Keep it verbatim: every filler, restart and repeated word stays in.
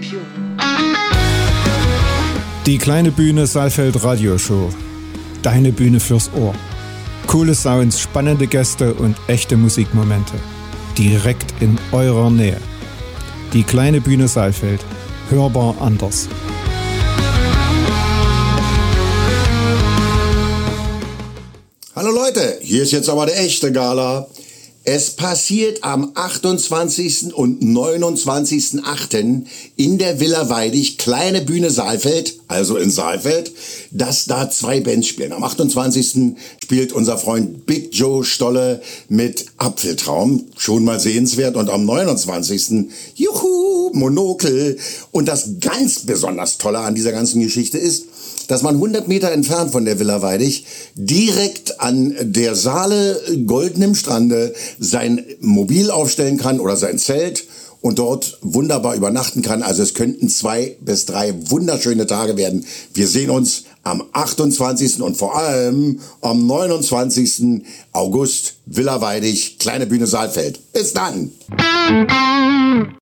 Die kleine Bühne Saalfeld Radioshow. Deine Bühne fürs Ohr. Coole Sounds, spannende Gäste und echte Musikmomente. Direkt in eurer Nähe. Die kleine Bühne Saalfeld. Hörbar anders. Hallo Leute, hier ist jetzt aber der echte Gala. Es passiert am achtundzwanzigsten und neunundzwanzigsten achten in der Villa Weidig, kleine Bühne Saalfeld, also in Saalfeld, dass da zwei Bands spielen. Am achtundzwanzigsten spielt unser Freund Big Joe Stolle mit Apfeltraum, schon mal sehenswert. Und am neunundzwanzigsten juhu, Monokel. Und das ganz besonders Tolle an dieser ganzen Geschichte ist, dass man hundert Meter entfernt von der Villa Weidig direkt an der Saale Golden im Strande sein Mobil aufstellen kann oder sein Zelt und dort wunderbar übernachten kann. Also es könnten zwei bis drei wunderschöne Tage werden. Wir sehen uns am achtundzwanzigsten und vor allem am neunundzwanzigsten August, Villa Weidig, kleine Bühne Saalfeld. Bis dann!